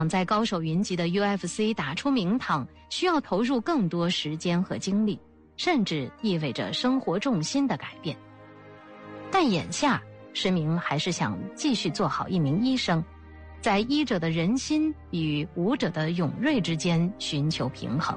在高手云集的 UFC 打出名堂，需要投入更多时间和精力，甚至意味着生活重心的改变。但眼下，石明还是想继续做好一名医生，在医者的仁心与武者的勇锐之间寻求平衡。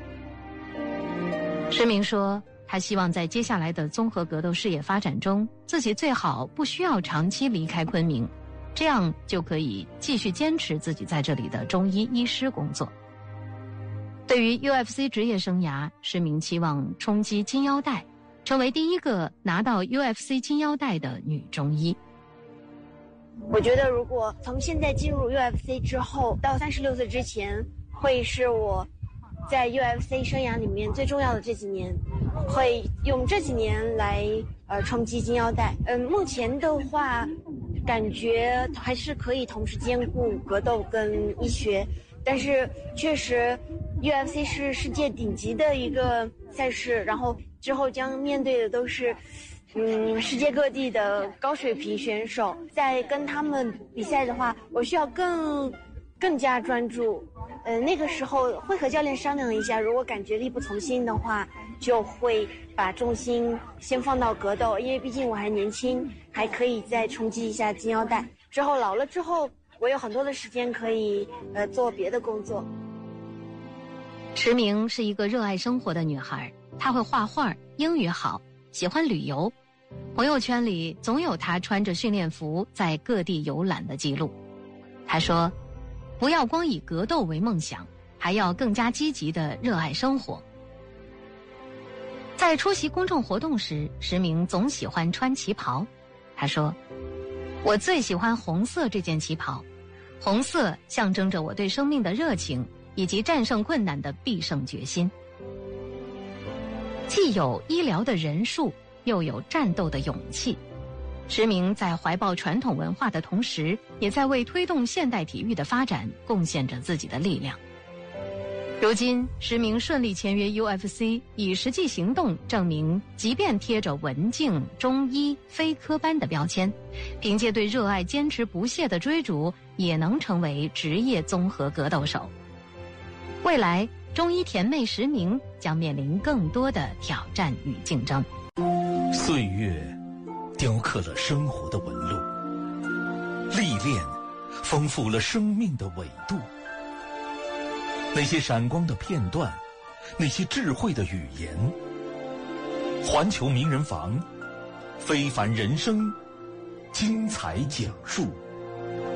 石明说，他希望在接下来的综合格斗事业发展中，自己最好不需要长期离开昆明，这样就可以继续坚持自己在这里的中医医师工作。对于 UFC 职业生涯，石明期望冲击金腰带，成为第一个拿到 UFC 金腰带的女中医。 我觉得如果从现在进入 UFC 之后到36岁之前，会是我在 UFC 生涯里面最重要的这几年，会用这几年来冲击金腰带。目前的话感觉还是可以同时兼顾格斗跟医学，但是确实 UFC 是世界顶级的一个赛事，然后之后将面对的都是世界各地的高水平选手，在跟他们比赛的话，我需要更加专注。那个时候会和教练商量一下，如果感觉力不从心的话，就会把重心先放到格斗，因为毕竟我还年轻，还可以再冲击一下金腰带。之后老了之后，我有很多的时间可以做别的工作。 石明是一个热爱生活的女孩，她会画画，英语好，喜欢旅游。朋友圈里总有她穿着训练服在各地游览的记录。她说，不要光以格斗为梦想，还要更加积极地热爱生活。在出席公众活动时，石明总喜欢穿旗袍。他说，我最喜欢红色这件旗袍，红色象征着我对生命的热情以及战胜困难的必胜决心。既有医疗的人数，又有战斗的勇气。石明在怀抱传统文化的同时，也在为推动现代体育的发展贡献着自己的力量。如今，石明顺利签约 UFC， 以实际行动证明，即便贴着文静、中医、非科班的标签，凭借对热爱坚持不懈的追逐，也能成为职业综合格斗手。未来，中医甜妹石明将面临更多的挑战与竞争。 岁月雕刻了生活的纹路，历练丰富了生命的纬度。那些闪光的片段，那些智慧的语言，环球名人房，非凡人生精彩讲述。